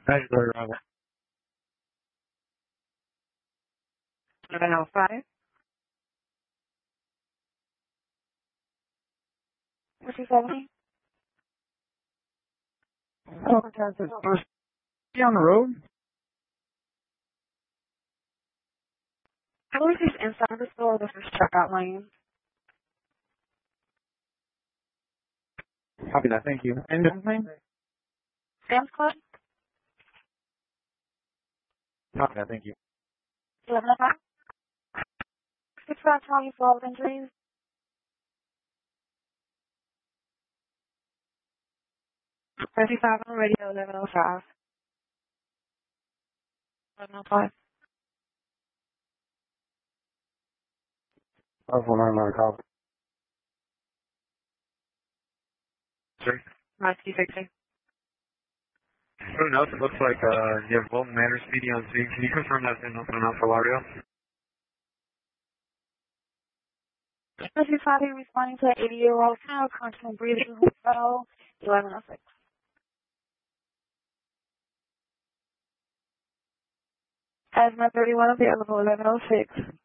Hey, Larry Robert. 1105. What's your phone name? Oh, fantastic. First, be on the road? I believe he's inside the store. This is checkout lane. Copy that. Thank you. And his name? Sam's Club? Copy that. Thank you. 1105. 65 Tony Falls Injuries. 35 on the radio, 1105. 1105. 549 copy. Sir? Rescue fixing. Who knows? It looks like you have Bolton Manor Speedy on scene. Can you confirm that's in open enough for Lario? 55 responding to an 80-year-old male, constant breathing, hospital, 1106. Asthma 31 available, 1106.